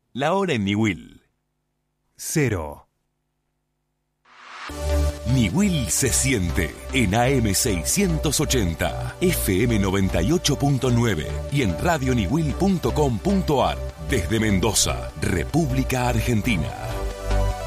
La hora en Niwil. 0. Niwil se siente en AM 680, FM 98.9 y en radioniwil.com.ar desde Mendoza, República Argentina.